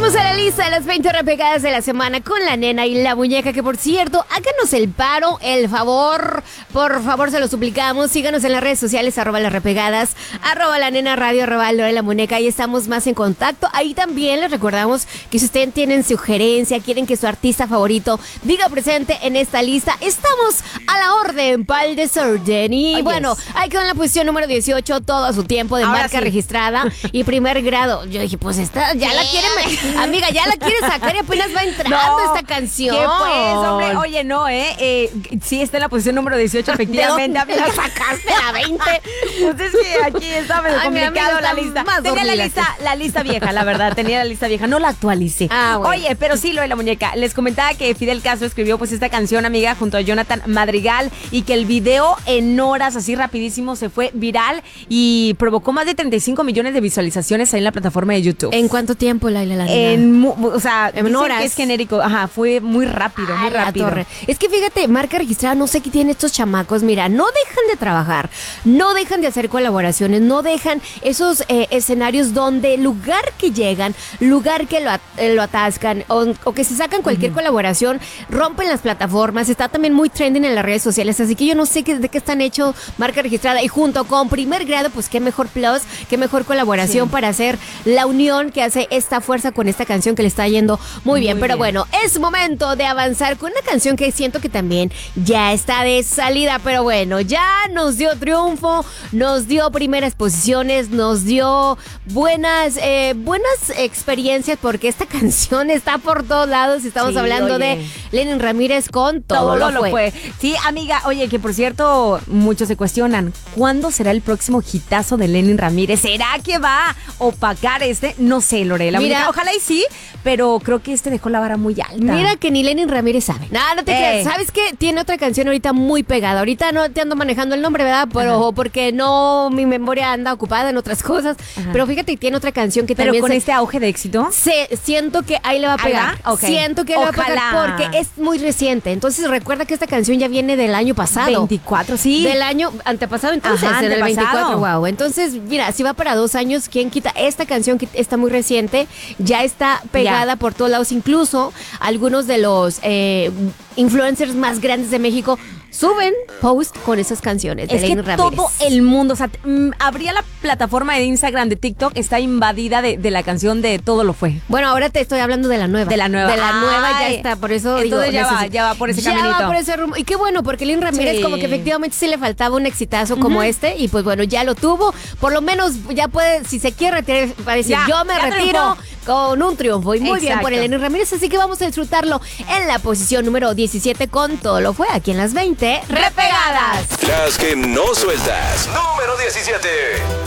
Seguimos a la lista de las 20 repegadas de la semana con la nena y la muñeca, que por cierto, háganos el paro, el favor, por favor, se lo suplicamos. Síganos en las redes sociales, @las repegadas, @la nena radio, @la muñeca. Ahí estamos más en contacto. Ahí también les recordamos que si ustedes tienen sugerencia, quieren que su artista favorito diga presente en esta lista, estamos a la orden, pal desorden. Y bueno, ahí quedó en la posición número 18, todo a su tiempo, de marca registrada y primer grado. Yo dije, pues esta ya la quieren, amiga, ya la quiere sacar y apenas va entrando esta canción. ¿Qué pues, hombre? Oye, no, sí, está en la posición número 18, efectivamente. ¿De dónde la sacaste la 20? Pues es que aquí está medio complicado la lista. Tenía la lista vieja, la verdad, tenía la lista vieja, no la actualicé. Bueno. Oye, pero sí, lo de la muñeca. Les comentaba que Fidel Castro escribió pues esta canción, amiga, junto a Jonathan Madrigal, y que el video en horas, así rapidísimo, se fue viral y provocó más de 35 millones de visualizaciones ahí en la plataforma de YouTube. ¿En cuánto tiempo, Laila? O sea, en horas. Que es genérico. Ajá, fue muy rápido, muy rápido. Es que fíjate, marca registrada, no sé qué tienen estos chamacos. Mira, no dejan de trabajar, no dejan de hacer colaboraciones, no dejan esos escenarios donde lugar que llegan, lugar que lo atascan o que se sacan cualquier colaboración, rompen las plataformas. Está también muy trending en las redes sociales, así que yo no sé de qué están hechos marca registrada. Y junto con primer grado, pues qué mejor plus, qué mejor colaboración para hacer la unión que hace esta fuerza con esta canción que le está yendo muy bien. Pero bueno, es momento de avanzar con una canción que siento que también ya está de salida, pero bueno, ya nos dio triunfo, nos dio primeras posiciones, nos dio buenas experiencias, porque esta canción está por todos lados. Estamos hablando de Lenin Ramírez con Todo lo fue. Sí, amiga, oye, que por cierto, muchos se cuestionan, ¿cuándo será el próximo hitazo de Lenin Ramírez? ¿Será que va a opacar este? No sé, Lorela. Mira, ojalá y sí, pero creo que dejó la vara muy alta. Mira que ni Lenin Ramírez sabe. No te creas. ¿Sabes qué? Tiene otra canción ahorita muy pegada. Ahorita no te ando manejando el nombre, ¿verdad? Pero porque no, mi memoria anda ocupada en otras cosas. Pero fíjate que tiene otra canción que también... ¿Pero con este auge de éxito? Siento que ahí le va a pegar. Okay. Siento que le va a pegar porque es muy reciente. Entonces recuerda que esta canción ya viene del año pasado. 24, sí. Del año antepasado, entonces, en el 24, wow. Entonces, mira, si va para 2 años, ¿quién quita? Esta canción que está muy reciente, ya está pegada por todos lados. Incluso algunos de los influencers más grandes de México suben post con esas canciones de Lenin Ramírez. Todo el mundo, o sea, abría la plataforma de Instagram, de TikTok, está invadida de la canción de Todo lo fue. Bueno, ahora te estoy hablando de la nueva. De la nueva. De la nueva ya está, por eso entonces digo, ya va por ese caminito. Ya va por ese rumbo. Y qué bueno, porque Lenin Ramírez como que efectivamente sí le faltaba un exitazo como este, y pues bueno, ya lo tuvo. Por lo menos ya puede, si se quiere retirar, para decir, yo me retiro con un triunfo. Y muy bien por Lenin Ramírez, así que vamos a disfrutarlo en la posición número 17 con Todo lo fue, aquí en las 20 repegadas. Las que no sueltas. Número 17.